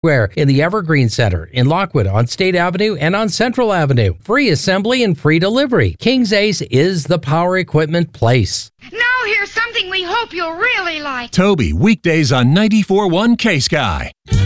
Where in the Evergreen Center, in Lockwood, on State Avenue, and on Central Avenue. Free assembly and free delivery. King's Ace is the power equipment place. Now here's something we hope you'll really like. Toby, weekdays on 94.1 K-Sky.